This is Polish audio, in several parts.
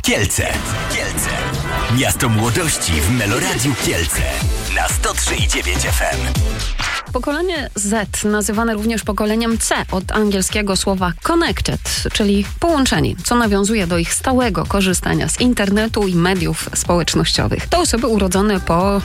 Kielce. Miasto młodości w Meloradiu Kielce na 103,9 FM. Pokolenie Z, nazywane również pokoleniem C od angielskiego słowa connected, czyli połączeni, co nawiązuje do ich stałego korzystania z internetu i mediów społecznościowych. To osoby urodzone po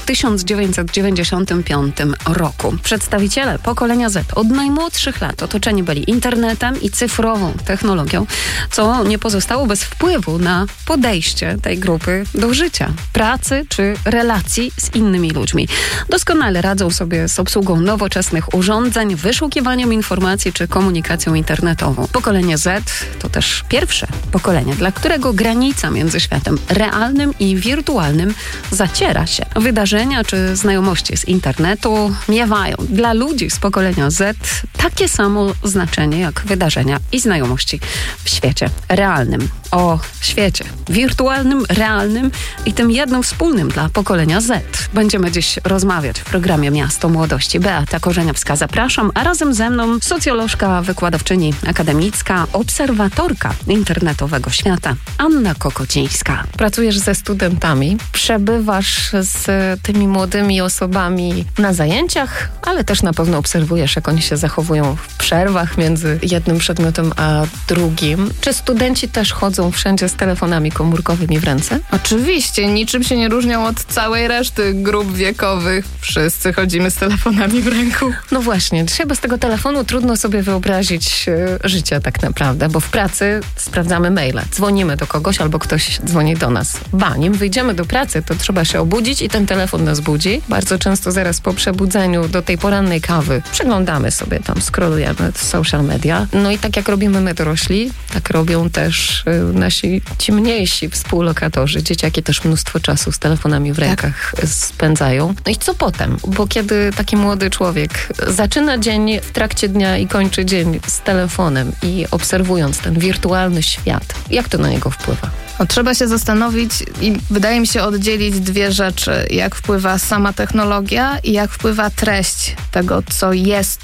1995 roku. Przedstawiciele pokolenia Z od najmłodszych lat otoczeni byli internetem i cyfrową technologią, co nie pozostało bez wpływu na podejście tej grupy do życia, pracy czy relacji z innymi ludźmi. Doskonale radzą sobie z obsługą nowoczesnych urządzeń, wyszukiwaniem informacji czy komunikacją internetową. Pokolenie Z to też pierwsze pokolenie, dla którego granica między światem realnym i wirtualnym zaciera się. Wydarzenia czy znajomości z internetu miewają dla ludzi z pokolenia Z takie samo znaczenie jak wydarzenia i znajomości w świecie realnym. O świecie wirtualnym, realnym i tym jednym wspólnym dla pokolenia Z będziemy dziś rozmawiać w programie Miasto Młodości. Beata Korzeniowska, zapraszam, a razem ze mną socjolożka, wykładowczyni akademicka, obserwatorka internetowego świata Anna Kokocińska. Pracujesz ze studentami, przebywasz z tymi młodymi osobami na zajęciach, ale też na pewno obserwujesz, jak oni się zachowują w przerwach między jednym przedmiotem a drugim. Czy studenci też chodzą wszędzie z telefonami komórkowymi w ręce? Oczywiście, niczym się nie różnią od całej reszty grup wiekowych. Wszyscy chodzimy z telefonami w ręku. No właśnie, dzisiaj bez tego telefonu trudno sobie wyobrazić życie tak naprawdę, bo w pracy sprawdzamy maile, dzwonimy do kogoś albo ktoś dzwoni do nas. Nim wyjdziemy do pracy, to trzeba się obudzić i ten telefon nas budzi. Bardzo często zaraz po przebudzeniu do tej porannej kawy przeglądamy sobie tam, scrollujemy social media. No i tak jak robimy my dorośli, tak robią też nasi ci mniejsi współlokatorzy. Dzieciaki też mnóstwo czasu z telefonami w rękach spędzają. No i co potem? Bo kiedy taki młody człowiek zaczyna dzień w trakcie dnia i kończy dzień z telefonem i obserwując ten wirtualny świat, jak to na niego wpływa? Trzeba się zastanowić i wydaje mi się oddzielić dwie rzeczy. Jak wpływa sama technologia i jak wpływa treść tego, co jest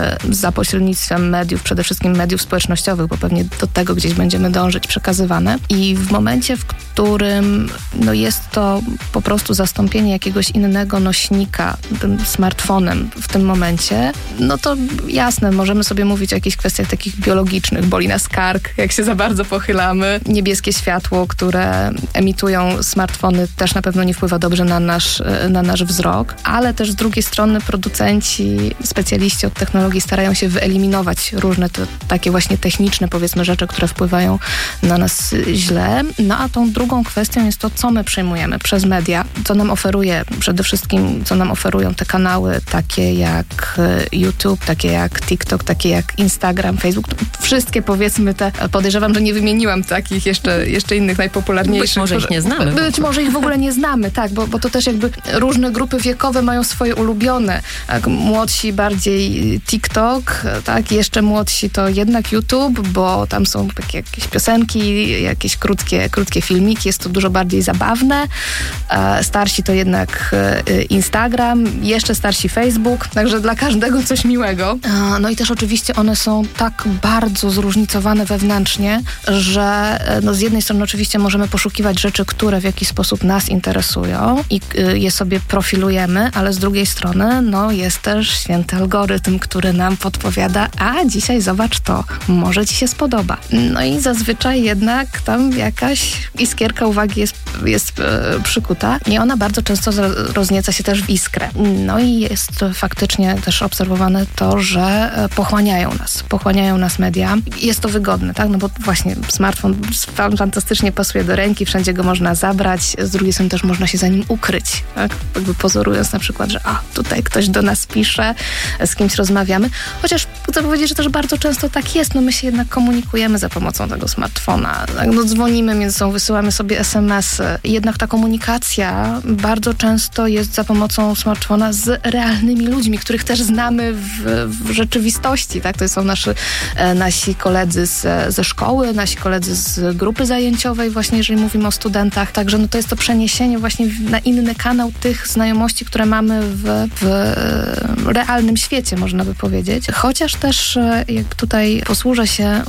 za pośrednictwem mediów, przede wszystkim mediów społecznościowych, bo pewnie do tego gdzieś będziemy dążyć, przekazywane. I w momencie, w którym jest to po prostu zastąpienie jakiegoś innego nośnika tym smartfonem w tym momencie, no to jasne, możemy sobie mówić o jakichś kwestiach takich biologicznych. Boli nas kark, jak się za bardzo pochylamy. Niebieskie światło, które emitują smartfony, też na pewno nie wpływa dobrze na nasz wzrok, ale też z drugiej strony producenci, specjaliści od technologii starają się wyeliminować różne takie właśnie techniczne, powiedzmy, rzeczy, które wpływają na nas źle. No a tą drugą kwestią jest to, co my przyjmujemy przez media, co nam oferuje, przede wszystkim, co nam oferują te kanały takie jak YouTube, takie jak TikTok, takie jak Instagram, Facebook. Wszystkie, powiedzmy, te, podejrzewam, że nie wymieniłam takich jeszcze innych najpopularniejszych. Być może ich nie znamy. Być może ich w ogóle nie znamy, tak, bo to też jakby różne grupy wiekowe mają swoje ulubione. Tak, młodsi bardziej TikTok, tak, jeszcze młodsi to jednak YouTube, bo tam są takie jakieś piosenki, jakieś krótkie filmiki, jest to dużo bardziej zabawne. Starsi to jednak Instagram, jeszcze starsi Facebook, także dla każdego coś miłego. No i też oczywiście one są tak bardzo zróżnicowane wewnętrznie, że z jednej strony oczywiście możemy poszukiwać rzeczy, które w jakiś sposób nas interesują i je sobie profilujemy, ale z drugiej strony jest też święty algorytm, który nam podpowiada, a dzisiaj zobacz to, może ci się spodoba. No i zazwyczaj jednak tam jakaś iskierka uwagi jest przykuta i ona bardzo często roznieca się też w iskrę. No i jest faktycznie też obserwowane to, że pochłaniają nas media. Jest to wygodne, tak? No bo właśnie smartfon fantastycznie pasuje do ręki, wszędzie go można zabrać, z drugiej strony też można się za nim ukryć, tak? Jakby pozorując na przykład, że tutaj ktoś do nas pisze, z kimś rozmawiamy. Chociaż chcę powiedzieć, że też bardzo często tak jest, my się jednak komunikujemy za pomocą tego smartfona, tak? Dzwonimy między sobą, wysyłamy sobie SMS-y. Jednak ta komunikacja bardzo często jest za pomocą smartfona z realnymi ludźmi, których też znamy w rzeczywistości, tak? To są nasi koledzy ze szkoły, nasi koledzy z grupy zajęciowej, właśnie jeżeli mówimy o studentach. Także to jest to przeniesienie właśnie na inny kanał tych znajomości, które mamy w realnym świecie, można by powiedzieć. powiedzieć. Chociaż też jak tutaj posłużę się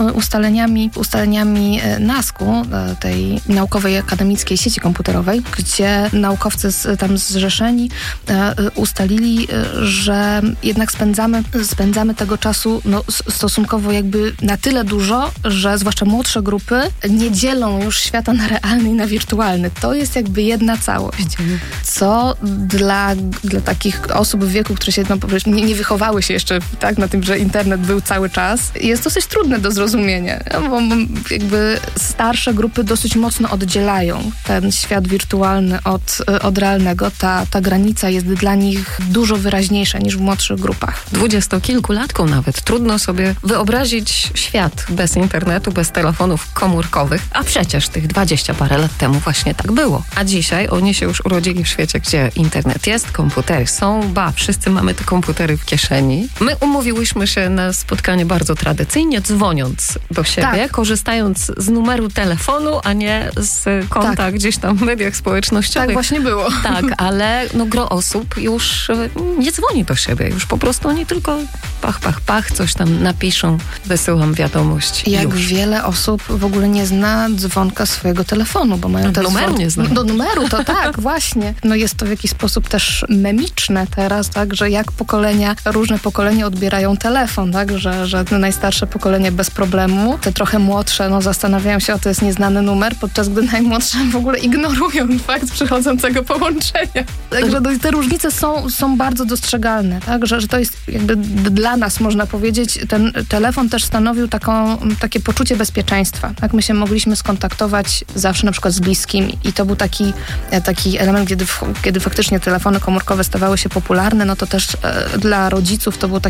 ustaleniami NASK-u, tej naukowej akademickiej sieci komputerowej, gdzie naukowcy tam zrzeszeni ustalili, że jednak spędzamy tego czasu stosunkowo jakby na tyle dużo, że zwłaszcza młodsze grupy nie dzielą już świata na realny i na wirtualny. To jest jakby jedna całość. Co dla takich osób w wieku, które się nie wychowały się jeszcze tak na tym, że internet był cały czas, jest dosyć trudne do zrozumienia. Bo jakby starsze grupy dosyć mocno oddzielają ten świat wirtualny od realnego. Ta granica jest dla nich dużo wyraźniejsza niż w młodszych grupach. 20-kilkulatkom nawet trudno sobie wyobrazić świat bez internetu, bez telefonów komórkowych, a przecież tych 20 parę lat temu właśnie tak było. A dzisiaj oni się już urodzili w świecie, gdzie internet jest, komputery są, wszyscy mamy te komputery w kieszeni. My umówiłyśmy się na spotkanie bardzo tradycyjnie, dzwoniąc do siebie, korzystając z numeru telefonu, a nie z konta gdzieś tam w mediach społecznościowych. Tak właśnie było. Tak, ale gro osób już nie dzwoni do siebie. Już po prostu oni tylko pach, coś tam napiszą, wysyłam wiadomość. Jak wiele osób w ogóle nie zna dzwonka swojego telefonu, bo mają numeru nie zna. Do numeru, to tak, właśnie. Jest to w jakiś sposób też memiczne teraz, tak, że jak różne pokolenia odbierają telefon, tak, że najstarsze pokolenie bez problemu, te trochę młodsze, zastanawiają się, to jest nieznany numer, podczas gdy najmłodsze w ogóle ignorują fakt przychodzącego połączenia. Także te różnice są bardzo dostrzegalne, tak, że to jest jakby dla nas, można powiedzieć, ten telefon też stanowił takie poczucie bezpieczeństwa. Tak, my się mogliśmy skontaktować zawsze na przykład z bliskimi i to był taki element, kiedy faktycznie telefony komórkowe stawały się popularne, to też dla rodziców to był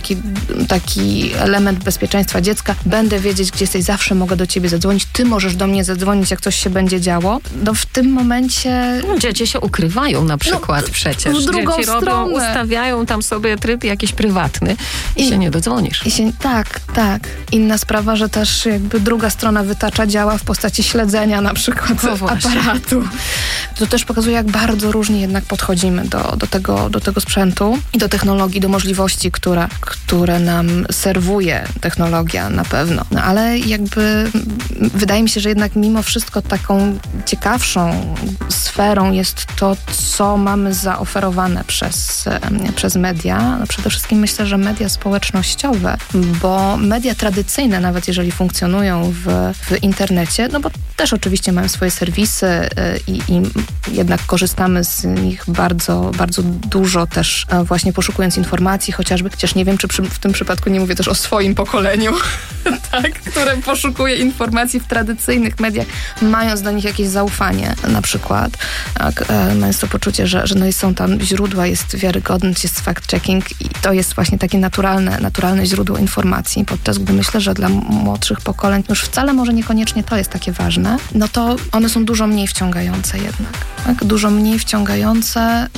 taki element bezpieczeństwa dziecka. Będę wiedzieć, gdzie jesteś, zawsze mogę do ciebie zadzwonić, ty możesz do mnie zadzwonić, jak coś się będzie działo. W tym momencie... Dzieci się ukrywają na przykład przecież. W drugą Dzieci stronę. Ustawiają tam sobie tryb jakiś prywatny i się nie dodzwonisz. Tak. Inna sprawa, że też jakby druga strona wytacza działa w postaci śledzenia na przykład aparatu. To też pokazuje, jak bardzo różnie jednak podchodzimy do tego sprzętu i do technologii, do możliwości, które nam serwuje technologia na pewno. Ale jakby wydaje mi się, że jednak mimo wszystko taką ciekawszą sferą jest to, co mamy zaoferowane przez media. Przede wszystkim myślę, że media społecznościowe, bo media tradycyjne, nawet jeżeli funkcjonują w internecie, bo też oczywiście mają swoje serwisy i jednak korzystamy z nich bardzo, bardzo dużo też właśnie poszukując informacji, chociaż nie wiem, czy w tym przypadku nie mówię też o swoim pokoleniu, tak, które poszukuje informacji w tradycyjnych mediach, mając do nich jakieś zaufanie na przykład, tak, mając to poczucie, że są tam źródła, jest wiarygodność, jest fact-checking i to jest właśnie takie naturalne źródło informacji, podczas gdy myślę, że dla młodszych pokoleń już wcale może niekoniecznie to jest takie ważne, to one są dużo mniej wciągające jednak. Tak? Dużo mniej wciągające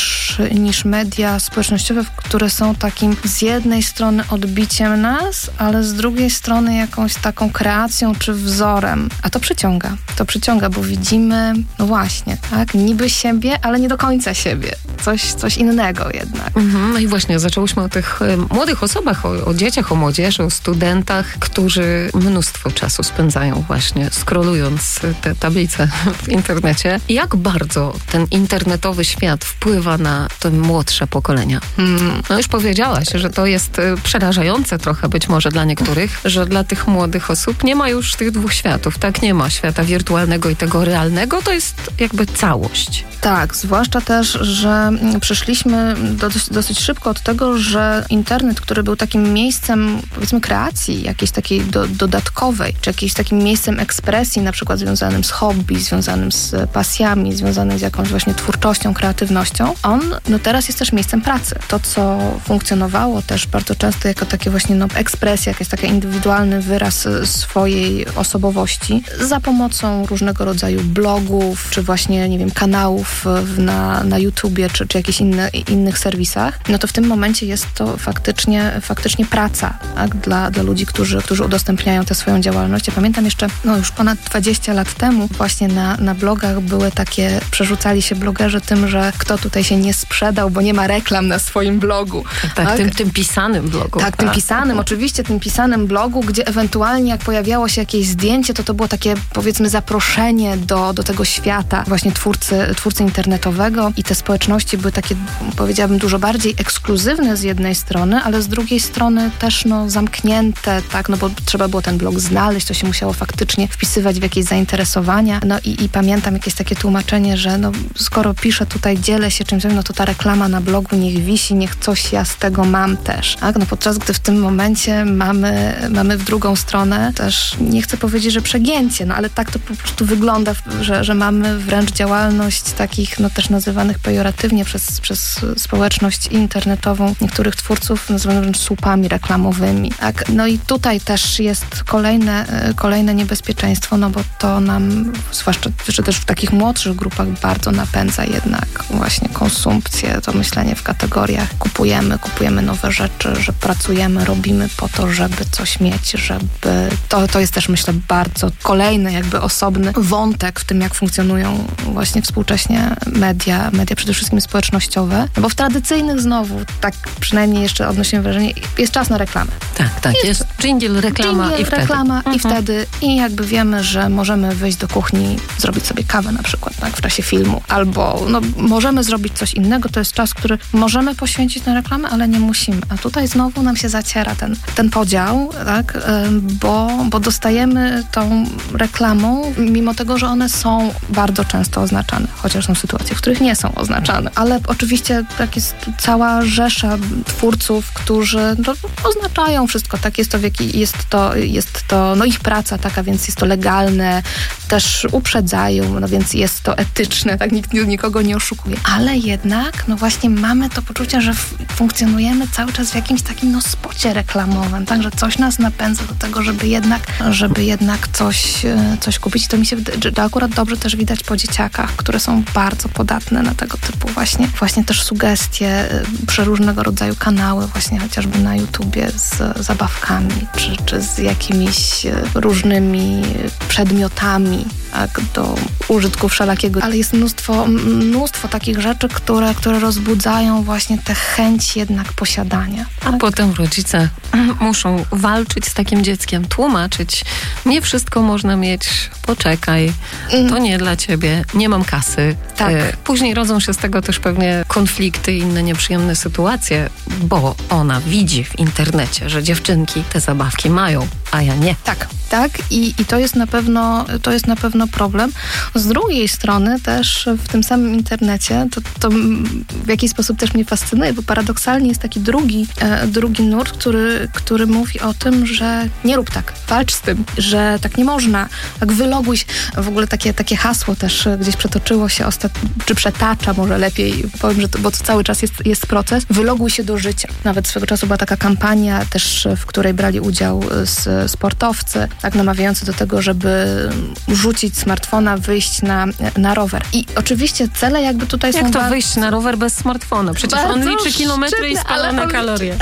niż media społecznościowe, które są takim z jednej strony odbiciem nas, ale z drugiej strony jakąś taką kreacją czy wzorem. A to przyciąga, bo widzimy, właśnie, tak, niby siebie, ale nie do końca siebie. Coś innego jednak. No i właśnie zaczęłyśmy o tych młodych osobach, o dzieciach, o młodzieży, o studentach, którzy mnóstwo czasu spędzają właśnie scrollując te tablice w internecie. Jak bardzo ten internetowy świat wpływa na te młodsze pokolenia? Już powiedziałaś, że to jest przerażające trochę być może dla niektórych, że dla tych młodych osób nie ma już tych dwóch światów, tak? Nie ma świata wirtualnego i tego realnego, to jest jakby całość. Tak, zwłaszcza też, że przeszliśmy dosyć szybko od tego, że internet, który był takim miejscem, powiedzmy, kreacji jakiejś takiej dodatkowej, czy jakimś takim miejscem ekspresji, na przykład związanym z hobby, związanym z pasjami, związanym z jakąś właśnie twórczością, kreatywnością, on teraz jest też miejscem pracy. To, co funkcjonowało też bardzo często jako takie właśnie ekspresja, jakiś taki indywidualny wyraz swojej osobowości za pomocą różnego rodzaju blogów, czy właśnie, nie wiem, kanałów na YouTubie, czy jakichś innych serwisach, no to w tym momencie jest to faktycznie praca, tak? Dla ludzi, którzy udostępniają tę swoją działalność. Ja pamiętam jeszcze, już ponad 20 lat temu właśnie na blogach były takie, przerzucali się blogerzy tym, że kto tutaj się nie sprzedał, bo nie ma reklam na swoim blogu. Tak? Tym pisanym blogu. Tak, tym pisanym, oczywiście tym pisanym blogu, gdzie ewentualnie jak pojawiało się jakieś zdjęcie, to było takie, powiedzmy, zaproszenie do tego świata właśnie twórcy internetowego i te społeczności były takie, powiedziałabym, dużo bardziej ekskluzywne z jednej strony, ale z drugiej strony też zamknięte, tak, bo trzeba było ten blog znaleźć, to się musiało faktycznie wpisywać w jakieś zainteresowania. I pamiętam jakieś takie tłumaczenie, że skoro piszę tutaj, dzielę się czymś, to ta reklama na blogu niech wisi, niech coś ja z tego mam też. Tak? Podczas gdy w tym momencie mamy w drugą stronę też, nie chcę powiedzieć, że przegięcie, ale tak to po prostu wygląda, że mamy wręcz działalność takich, też nazywanych pejoratywnie przez społeczność internetową niektórych twórców, nazywanych wręcz słupami reklamowymi. Tak? I tutaj też jest kolejne niebezpieczeństwo, bo to nam, zwłaszcza że też w takich młodszych grupach, bardzo napędza jednak właśnie konsumpcję, to myślenie w kategoriach kupujemy nowe rzeczy, że pracujemy, robimy po to, żeby coś mieć, żeby... To jest też, myślę, bardzo kolejny jakby osobny wątek w tym, jak funkcjonują właśnie współcześnie media przede wszystkim społecznościowe, bo w tradycyjnych znowu, tak przynajmniej jeszcze odnosiłem wrażenie, jest czas na reklamę. Tak, jest dżingiel, reklama i wtedy. I jakby wiemy, że możemy wyjść do kuchni, zrobić sobie kawę na przykład, tak, w czasie filmu, albo możemy zrobić coś innego, to jest czas, który możemy poświęcić na reklamę, ale nie musimy. A tutaj znowu nam się zaciera ten podział, tak, bo dostajemy tą reklamą, mimo tego, że one są bardzo często oznaczane, chociaż są sytuacje, w których nie są oznaczane. Ale oczywiście tak jest cała rzesza twórców, którzy oznaczają wszystko, tak, jest to ich praca taka, więc jest to legalne, też uprzedzają, więc jest to etyczne, tak, nikt nikogo nie oszukuje. Ale jednak, właśnie mamy to poczucie, że funkcjonujemy cały czas w jakimś takim spocie reklamowym, tak, że coś nas napędza do tego, żeby jednak coś kupić. To mi się wydaje, że to akurat dobrze też widać po dzieciakach, które są bardzo podatne na tego typu właśnie też sugestie, przeróżnego rodzaju kanały, właśnie chociażby na YouTubie z zabawkami, czy z jakimiś różnymi przedmiotami, tak, do użytku wszelakiego. Ale jest mnóstwo takich rzeczy, które rozbudzają właśnie tę chęć jednak posiadania. A potem rodzice muszą walczyć z takim dzieckiem, tłumaczyć, nie wszystko można mieć, poczekaj, to nie dla ciebie, nie mam kasy. Tak. Później rodzą się z tego też pewnie konflikty i inne nieprzyjemne sytuacje, bo ona widzi w internecie, że dziewczynki te zabawki mają, a ja nie. Tak. I to jest na pewno problem. Z drugiej strony też w tym samym internecie to w jakiś sposób też mnie fascynuje, bo paradoksalnie jest taki drugi nurt, który mówi o tym, że nie rób tak, walcz z tym, że tak nie można, tak wyloguj się. W ogóle takie hasło też gdzieś przetoczyło się czy przetacza, może lepiej powiem, że bo to cały czas jest proces, wyloguj się do życia. Nawet swego czasu była taka kampania też, w której brali udział sportowcy, tak, namawiający do tego, żeby rzucić smartfona, wyjść na rower. I oczywiście cele jakby tutaj Jak są... to wyjść na rower bez smartfona? Przecież on liczy kilometry i spalone kalorie.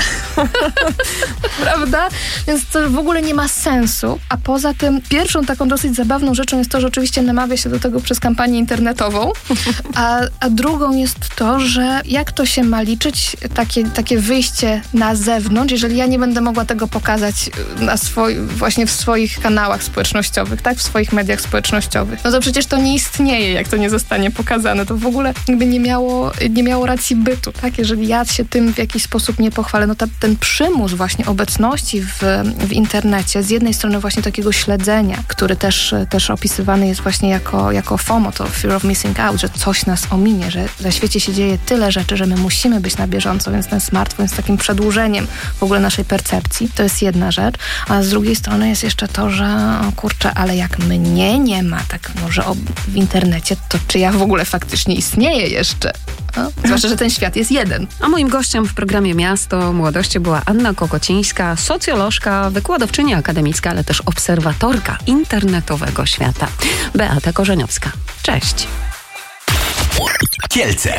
Prawda? Więc to w ogóle nie ma sensu. A poza tym pierwszą taką dosyć zabawną rzeczą jest to, że oczywiście namawia się do tego przez kampanię internetową, a drugą jest to, że jak to się ma liczyć, takie wyjście na zewnątrz, jeżeli ja nie będę mogła tego pokazać właśnie w swoich kanałach społecznościowych, tak? W swoich mediach społecznościowych. To przecież to nie istnieje, jak to nie zostanie pokazane. To w ogóle jakby nie miało racji bytu, tak? Jeżeli ja się tym w jakiś sposób nie pochwalę, ten przymus właśnie obecności w internecie, z jednej strony właśnie takiego śledzenia, który też opisywany jest właśnie jako FOMO, to Fear of Missing Out, że coś nas ominie, że na świecie się dzieje tyle rzeczy, że my musimy być na bieżąco, więc ten smartfon jest takim przedłużeniem w ogóle naszej percepcji. To jest jedna rzecz, a z drugiej strony jest jeszcze to, że kurczę, ale jak mnie nie ma tak może w internecie, to czy ja w ogóle faktycznie istnieję jeszcze? No? Zwłaszcza, że ten świat jest jeden. A moim gościem w programie Miasto Młodości była Anna Kokocińska, socjolożka, wykładowczyni akademicka, ale też obserwatorka internetowego świata. Beata Korzeniowska. Cześć. Kielce.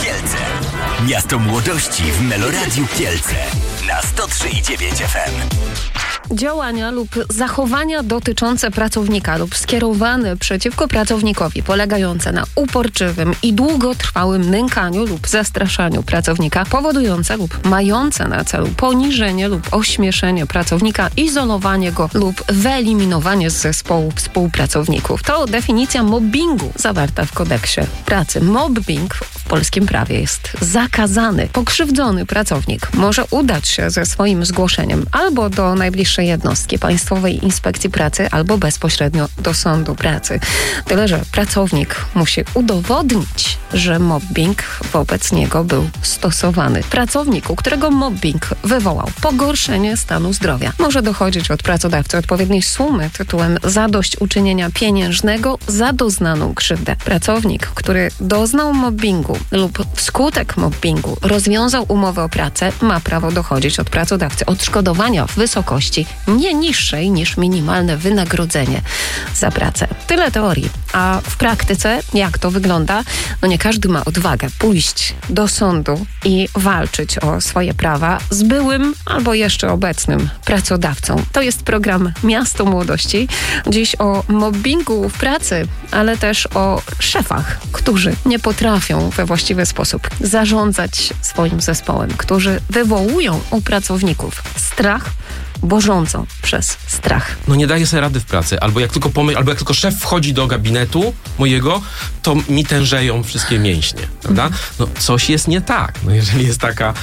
Miasto młodości w Meloradiu Kielce. Na 103,9 FM. Działania lub zachowania dotyczące pracownika lub skierowane przeciwko pracownikowi, polegające na uporczywym i długotrwałym nękaniu lub zastraszaniu pracownika, powodujące lub mające na celu poniżenie lub ośmieszenie pracownika, izolowanie go lub wyeliminowanie z zespołu współpracowników. To definicja mobbingu zawarta w kodeksie pracy. Mobbing w polskim prawie jest zakazany. Pokrzywdzony pracownik może udać się ze swoim zgłoszeniem albo do najbliższej jednostki Państwowej Inspekcji Pracy, albo bezpośrednio do sądu pracy. Tyle, że pracownik musi udowodnić, że mobbing wobec niego był stosowany. Pracownik, u którego mobbing wywołał pogorszenie stanu zdrowia, może dochodzić od pracodawcy odpowiedniej sumy tytułem zadośćuczynienia pieniężnego za doznaną krzywdę. Pracownik, który doznał mobbingu lub wskutek mobbingu rozwiązał umowę o pracę, ma prawo dochodzić od pracodawcy odszkodowania w wysokości nie niższej niż minimalne wynagrodzenie za pracę. Tyle teorii. A w praktyce jak to wygląda? No nie każdy ma odwagę pójść do sądu i walczyć o swoje prawa z byłym albo jeszcze obecnym pracodawcą. To jest program Miasto Młodości. Dziś o mobbingu w pracy, ale też o szefach, którzy nie potrafią we właściwy sposób zarządzać swoim zespołem, którzy wywołują u pracowników strach, bo rządzą przez strach. No nie daje sobie rady w pracy. Albo jak tylko szef wchodzi do gabinetu mojego, to mi tężeją wszystkie mięśnie, prawda? No coś jest nie tak, no jeżeli jest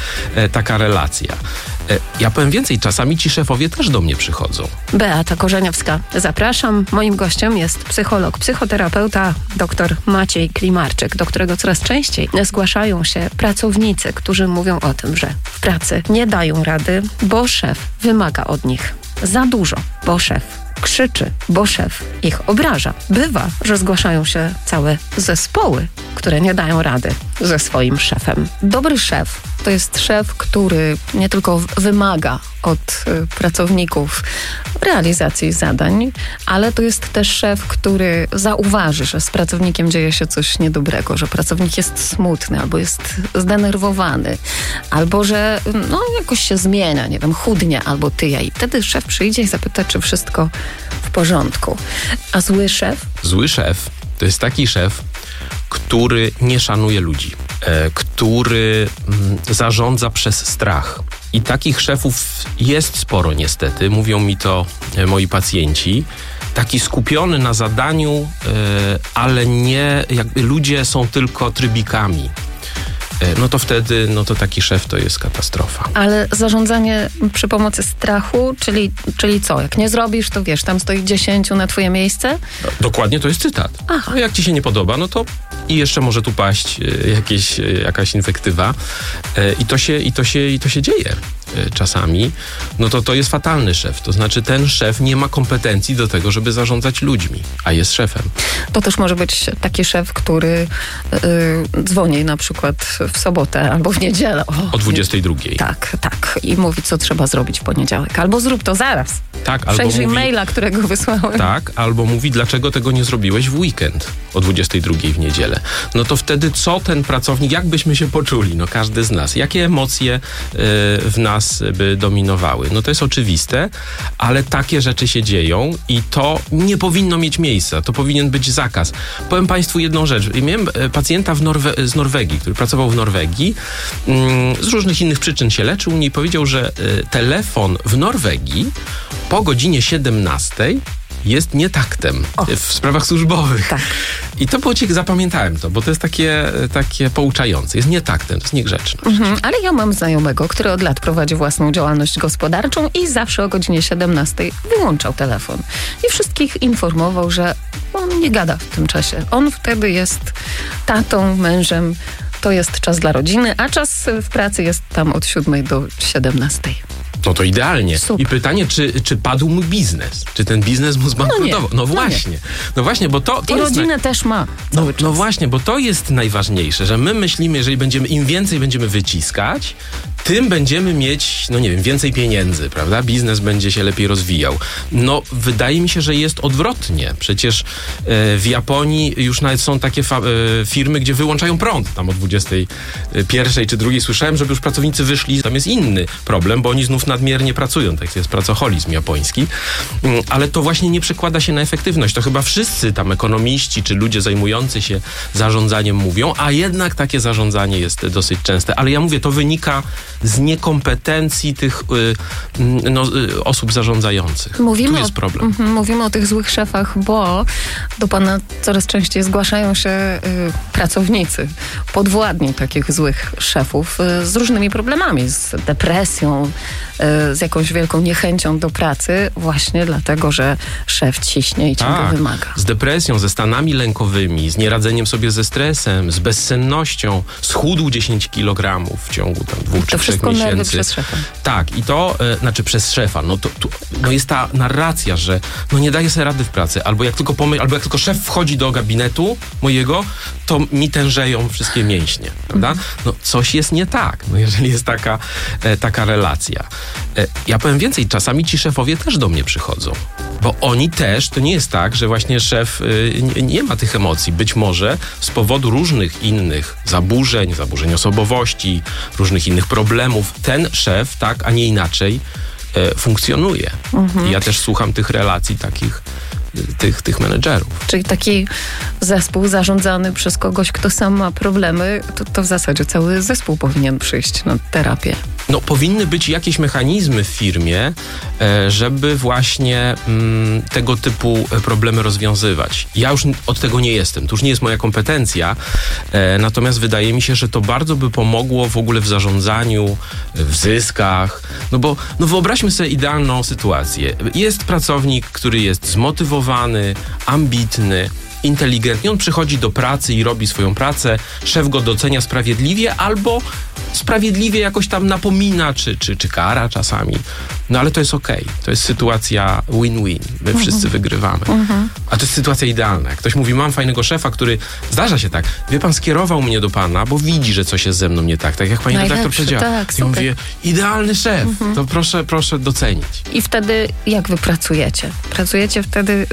taka relacja. Ja powiem więcej, czasami ci szefowie też do mnie przychodzą. Beata Korzeniowska, zapraszam. Moim gościem jest psycholog, psychoterapeuta dr Maciej Klimarczyk, do którego coraz częściej zgłaszają się pracownicy, którzy mówią o tym, że w pracy nie dają rady, bo szef wymaga od nich za dużo, bo szef krzyczy, bo szef ich obraża. Bywa, że zgłaszają się całe zespoły, które nie dają rady ze swoim szefem. Dobry szef to jest szef, który nie tylko wymaga od pracowników realizacji zadań, ale to jest też szef, który zauważy, że z pracownikiem dzieje się coś niedobrego, że pracownik jest smutny, albo jest zdenerwowany, albo że jakoś się zmienia, nie wiem, chudnie, albo tyje. I wtedy szef przyjdzie i zapyta, czy wszystko w porządku. A zły szef? Zły szef to jest taki szef, który nie szanuje ludzi, który zarządza przez strach. I takich szefów jest sporo niestety, mówią mi to moi pacjenci. Taki skupiony na zadaniu, ale nie, jakby ludzie są tylko trybikami. No to wtedy, taki szef to jest katastrofa. Ale zarządzanie przy pomocy strachu, czyli co? Jak nie zrobisz, to wiesz, tam stoi 10 na twoje miejsce? Dokładnie, to jest cytat. Aha. No jak ci się nie podoba, no to i jeszcze może tu paść jakaś inwektywa i to się dzieje czasami. No to jest fatalny szef. To znaczy ten szef nie ma kompetencji do tego, żeby zarządzać ludźmi, a jest szefem. To też może być taki szef, który dzwoni na przykład w sobotę albo w niedzielę. O 22. Tak. I mówi, co trzeba zrobić w poniedziałek. Albo zrób to zaraz. Tak, albo przejrzyj mówi, maila, którego wysłałem. Tak, albo mówi, dlaczego tego nie zrobiłeś w weekend o 22 w niedzielę. No to wtedy co ten pracownik, jak byśmy się poczuli? No każdy z nas. Jakie emocje w nas by dominowały? No to jest oczywiste, ale takie rzeczy się dzieją i to nie powinno mieć miejsca. To powinien być zakaz. Powiem Państwu jedną rzecz. Miałem pacjenta z Norwegii, który pracował w Norwegii. Z różnych innych przyczyn się leczył i powiedział, że telefon w Norwegii po godzinie 17 jest nietaktem w sprawach służbowych. Tak. I to było zapamiętałem to, bo to jest takie pouczające. Jest nietaktem, to jest niegrzeczność. Ale ja mam znajomego, który od lat prowadzi własną działalność gospodarczą i zawsze o godzinie 17 wyłączał telefon. I wszystkich informował, że on nie gada w tym czasie. On wtedy jest tatą, mężem. To jest czas dla rodziny, a czas w pracy jest tam od 7 do 17. No to idealnie. Super. I pytanie, czy padł mu biznes? Czy ten biznes mu zbankrutował? No właśnie. No właśnie, bo to I rodzinę też ma cały czas. No właśnie, bo to jest najważniejsze, że my myślimy, jeżeli im więcej będziemy wyciskać, tym będziemy mieć, no nie wiem, więcej pieniędzy, prawda? Biznes będzie się lepiej rozwijał. No, wydaje mi się, że jest odwrotnie. Przecież w Japonii już nawet są takie firmy, gdzie wyłączają prąd tam o 21 czy 2. Słyszałem, żeby już pracownicy wyszli. Tam jest inny problem, bo oni znów nadmiernie pracują. Tak jest pracoholizm japoński. Ale to właśnie nie przekłada się na efektywność. To chyba wszyscy tam ekonomiści czy ludzie zajmujący się zarządzaniem mówią, a jednak takie zarządzanie jest dosyć częste. Ale ja mówię, to wynika z niekompetencji tych osób zarządzających. Tu jest problem. Mówimy o tych złych szefach, bo do pana coraz częściej zgłaszają się pracownicy, podwładni takich złych szefów z różnymi problemami, z depresją, z jakąś wielką niechęcią do pracy, właśnie dlatego, że szef ciśnie i ciągle wymaga. Z depresją, ze stanami lękowymi, z nieradzeniem sobie ze stresem, z bezsennością, schudł 10 kg w ciągu tam 2 czy 3 miesięcy. To wszystko nerwy przez szefa. Tak, i to, przez szefa, no jest ta narracja, że no nie daje sobie rady w pracy, albo jak tylko szef wchodzi do gabinetu mojego, to mi tężeją wszystkie mięśnie, prawda? No coś jest nie tak, no jeżeli jest taka relacja. Ja powiem więcej, czasami ci szefowie też do mnie przychodzą, bo oni też, to nie jest tak, że właśnie szef nie ma tych emocji. Być może z powodu różnych innych zaburzeń osobowości, różnych innych problemów, ten szef, tak, a nie inaczej, funkcjonuje. I ja też słucham tych relacji takich, tych menedżerów. Czyli taki zespół zarządzany przez kogoś, kto sam ma problemy, to w zasadzie cały zespół powinien przyjść na terapię. No, powinny być jakieś mechanizmy w firmie, żeby właśnie tego typu problemy rozwiązywać. Ja już od tego nie jestem, to już nie jest moja kompetencja, natomiast wydaje mi się, że to bardzo by pomogło w ogóle w zarządzaniu, w zyskach, no bo wyobraźmy sobie idealną sytuację. Jest pracownik, który jest zmotywowany, ambitny, inteligentny, on przychodzi do pracy i robi swoją pracę, szef go docenia sprawiedliwie albo sprawiedliwie jakoś tam napomina, czy kara czasami. No ale to jest okej. To jest sytuacja win-win. My wszyscy wygrywamy. A to jest sytuacja idealna. Jak ktoś mówi, mam fajnego szefa, który, zdarza się tak, wie pan, skierował mnie do pana, bo widzi, że coś jest ze mną nie tak. Tak jak pani redaktor powiedziała. Tak, I mówię, idealny szef, to proszę docenić. I wtedy jak wy pracujecie? Pracujecie wtedy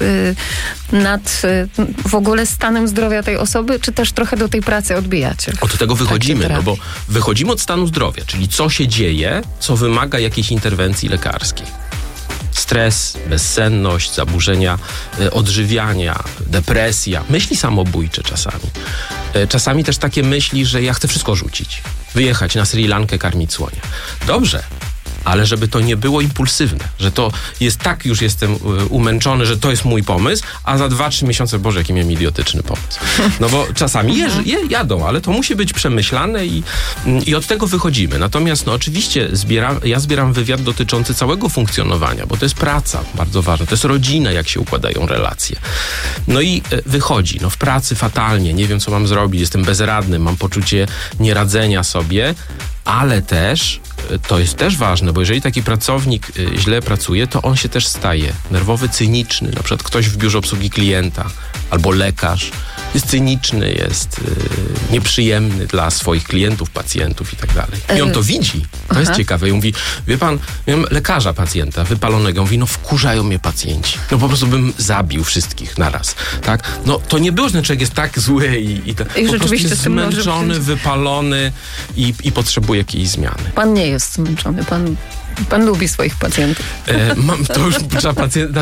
nad w ogóle stanem zdrowia tej osoby, czy też trochę do tej pracy odbijacie? Od tego wychodzimy, no bo wychodzimy od stanu zdrowia, czyli co się dzieje, co wymaga jakiejś interwencji lekarskiej. Stres, bezsenność, zaburzenia odżywiania, depresja, myśli samobójcze czasami. Czasami też takie myśli, że ja chcę wszystko rzucić, wyjechać na Sri Lankę, karmić słonia. Dobrze, ale żeby to nie było impulsywne, że to jest tak, już jestem umęczony, że to jest mój pomysł, a za 2-3 miesiące, Boże, jaki miałem idiotyczny pomysł. No bo czasami jadą, ale to musi być przemyślane i od tego wychodzimy. Natomiast oczywiście ja zbieram wywiad dotyczący całego funkcjonowania, bo to jest praca bardzo ważna, to jest rodzina, jak się układają relacje. No i wychodzi, w pracy fatalnie, nie wiem, co mam zrobić, jestem bezradny, mam poczucie nieradzenia sobie, ale też, to jest też ważne, bo jeżeli taki pracownik źle pracuje, to on się też staje nerwowy, cyniczny. Na przykład ktoś w biurze obsługi klienta albo lekarz jest cyniczny, jest nieprzyjemny dla swoich klientów, pacjentów i tak dalej. I on to widzi. To jest ciekawe. I mówi, wie pan, miałem lekarza pacjenta wypalonego. Mówi, wkurzają mnie pacjenci. Po prostu bym zabił wszystkich naraz. Tak? To nie było, że ten człowiek jest tak zły i po prostu jest zmęczony, wypalony i potrzebuje jakiejś zmiany. Pan nie jest zmęczony, pan lubi swoich pacjentów. To już trzeba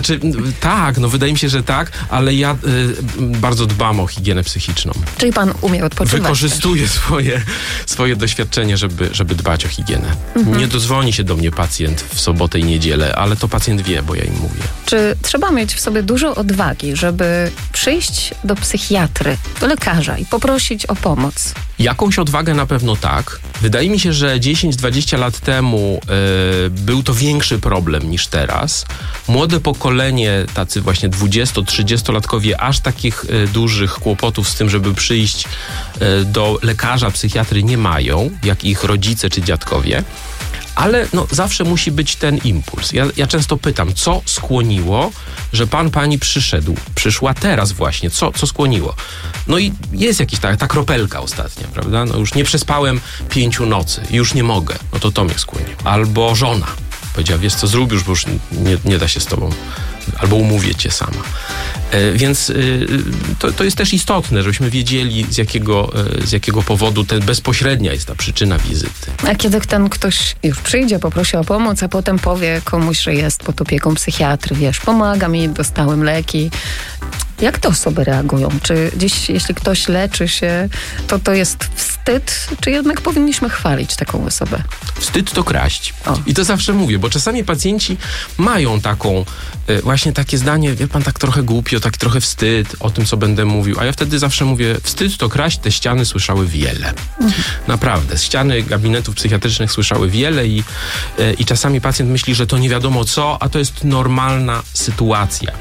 tak, wydaje mi się, że tak, ale ja bardzo dbam o higienę psychiczną. Czyli pan umie odpoczywać. Wykorzystuję swoje doświadczenie, żeby dbać o higienę. Nie dozwoni się do mnie pacjent w sobotę i niedzielę, ale to pacjent wie, bo ja im mówię. Czy trzeba mieć w sobie dużo odwagi, żeby przyjść do psychiatry, do lekarza i poprosić o pomoc? Jakąś odwagę na pewno tak. Wydaje mi się, że 10-20 lat temu był to większy problem niż teraz. Młode pokolenie, tacy właśnie 20-30-latkowie, aż takich dużych kłopotów z tym, żeby przyjść do lekarza, psychiatry nie mają, jak ich rodzice czy dziadkowie. Ale no, zawsze musi być ten impuls. Ja często pytam, co skłoniło, że pani przyszła teraz właśnie, co skłoniło? No i jest jakiś ta kropelka ostatnia, prawda? No już nie przespałem 5 nocy, już nie mogę. No to mnie skłoniło. Albo żona powiedziała, wiesz co, zrób już, bo już nie da się z tobą, albo umówię cię sama. Więc to jest też istotne, żebyśmy wiedzieli, z jakiego powodu bezpośrednia jest ta przyczyna wizyty. A kiedy ten ktoś już przyjdzie, poprosi o pomoc, a potem powie komuś, że jest pod opieką psychiatry, wiesz, pomaga mi, dostałem leki. Jak te osoby reagują? Czy gdzieś, jeśli ktoś leczy się, to jest wstyd, czy jednak powinniśmy chwalić taką osobę? Wstyd to kraść. O. I to zawsze mówię, bo czasami pacjenci mają właśnie takie zdanie, wie pan, tak trochę głupio, tak trochę wstyd o tym, co będę mówił. A ja wtedy zawsze mówię, wstyd to kraść, te ściany słyszały wiele. Naprawdę. Ściany gabinetów psychiatrycznych słyszały wiele i czasami pacjent myśli, że to nie wiadomo co, a to jest normalna sytuacja.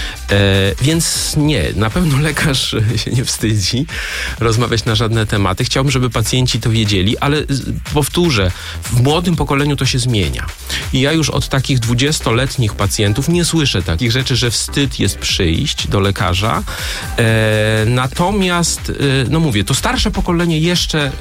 Więc nie, na pewno lekarz się nie wstydzi rozmawiać na żadne tematy. Chciałbym, żeby pacjenci to wiedzieli, ale powtórzę, w młodym pokoleniu to się zmienia. I ja już od takich 20-letnich pacjentów nie słyszę takich rzeczy, że wstyd jest przyjść do lekarza. Natomiast, no mówię, to starsze pokolenie jeszcze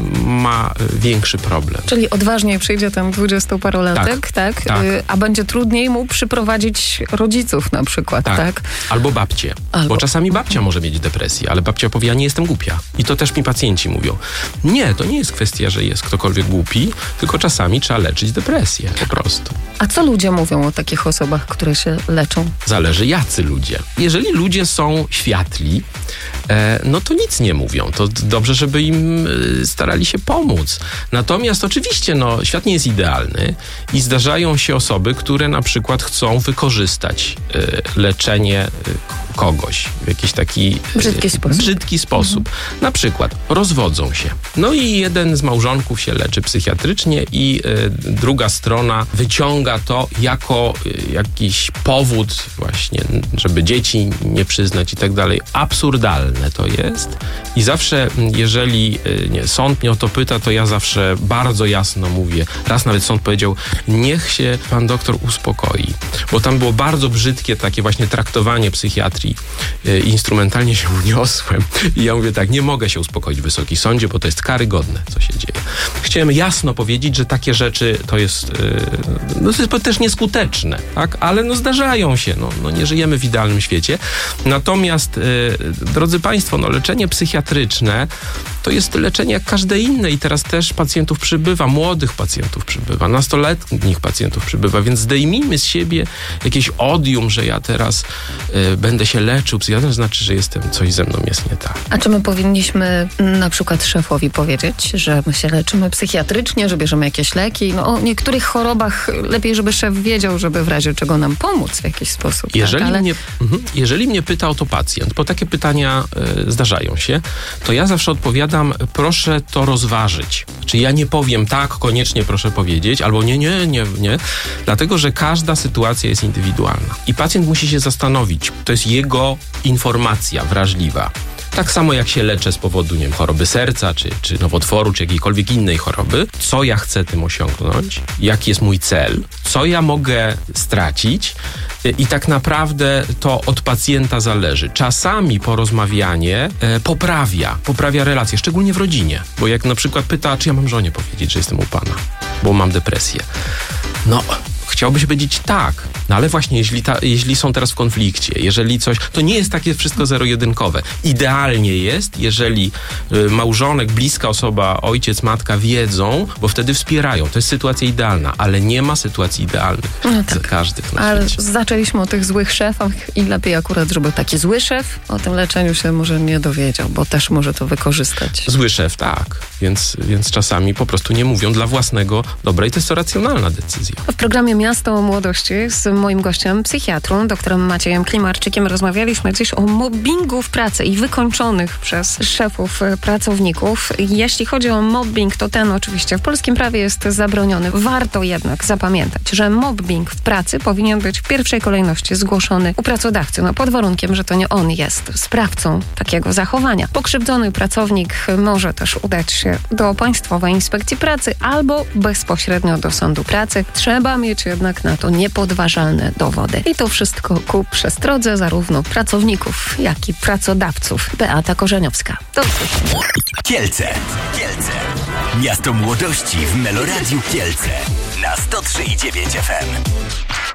ma większy problem. Czyli odważniej przyjdzie ten 20-parolatek, tak? A będzie trudniej mu przyprowadzić rodziców na przykład, tak? Albo babcię. Bo czasami babcia może mieć depresję, ale babcia powie, ja nie jestem głupia. I to też mi pacjenci mówią. Nie, to nie jest kwestia, że jest ktokolwiek głupi, tylko czasami trzeba leczyć depresję po prostu. A co ludzie mówią o takich osobach, które się leczą? Zależy jacy ludzie. Jeżeli ludzie są światli, no to nic nie mówią. To dobrze, żeby im starali się pomóc. Natomiast oczywiście, świat nie jest idealny i zdarzają się osoby, które na przykład chcą wykorzystać leczenie kogoś w jakiś taki brzydki sposób. Na przykład rozwodzą się. No i jeden z małżonków się leczy psychiatrycznie i druga strona wyciąga to jako jakiś powód właśnie, żeby dzieci nie przyznać i tak dalej. Absurdalne to jest. I zawsze, jeżeli sąd mnie o to pyta, to ja zawsze bardzo jasno mówię. Raz nawet sąd powiedział, niech się pan doktor uspokoi. Bo tam było bardzo brzydkie takie właśnie traktowanie psychiatrii. Instrumentalnie się uniosłem. I ja mówię tak, nie mogę się uspokoić w Wysokim Sądzie, bo to jest karygodne, co się dzieje. Chciałem jasno powiedzieć, że takie rzeczy to jest też nieskuteczne, tak? Ale zdarzają się. Nie żyjemy w idealnym świecie. Natomiast, drodzy państwo, leczenie psychiatryczne to jest leczenie jak każde inne i teraz też pacjentów przybywa, młodych pacjentów przybywa, nastoletnich pacjentów przybywa, więc zdejmijmy z siebie jakieś odium, że ja teraz będę się leczył psychiatrą, znaczy, że coś ze mną jest nie tak. A czy my powinniśmy na przykład szefowi powiedzieć, że my się leczymy psychiatrycznie, że bierzemy jakieś leki? O niektórych chorobach lepiej, żeby szef wiedział, żeby w razie czego nam pomóc w jakiś sposób. Jeżeli mnie pyta o to pacjent, bo takie pytania zdarzają się, to ja zawsze odpowiadam, proszę to rozważyć. Czyli ja nie powiem tak, koniecznie proszę powiedzieć, albo nie, dlatego, że każda sytuacja jest indywidualna. I pacjent musi się zastanowić, to jest jego informacja wrażliwa. Tak samo jak się leczę z powodu, choroby serca, czy nowotworu, czy jakiejkolwiek innej choroby, co ja chcę tym osiągnąć, jaki jest mój cel, co ja mogę stracić i tak naprawdę to od pacjenta zależy. Czasami porozmawianie poprawia relacje, szczególnie w rodzinie, bo jak na przykład pyta, czy ja mam żonie powiedzieć, że jestem u pana, bo mam depresję. Chciałby się powiedzieć tak, ale właśnie jeśli są teraz w konflikcie, jeżeli coś, to nie jest takie wszystko zero-jedynkowe. Idealnie jest, jeżeli małżonek, bliska osoba, ojciec, matka wiedzą, bo wtedy wspierają. To jest sytuacja idealna, ale nie ma sytuacji idealnych dla każdych na świecie. Ale zaczęliśmy o tych złych szefach i lepiej akurat, żeby taki zły szef o tym leczeniu się może nie dowiedział, bo też może to wykorzystać. Zły szef, tak. Więc czasami po prostu nie mówią dla własnego dobra i to jest to racjonalna decyzja. W programie Miasto Młodości z moim gościem, psychiatrą, doktorem Maciejem Klimarczykiem. Rozmawialiśmy dziś o mobbingu w pracy i wykończonych przez szefów pracowników. Jeśli chodzi o mobbing, to ten oczywiście w polskim prawie jest zabroniony. Warto jednak zapamiętać, że mobbing w pracy powinien być w pierwszej kolejności zgłoszony u pracodawcy, pod warunkiem, że to nie on jest sprawcą takiego zachowania. Pokrzywdzony pracownik może też udać się do Państwowej Inspekcji Pracy albo bezpośrednio do Sądu Pracy. Trzeba mieć jednak na to niepodważalne dowody. I to wszystko ku przestrodze zarówno pracowników, jak i pracodawców. Beata Korzeniowska. Do usłyszenia. Kielce. Miasto Młodości w Meloradiu Kielce na 103,9 FM.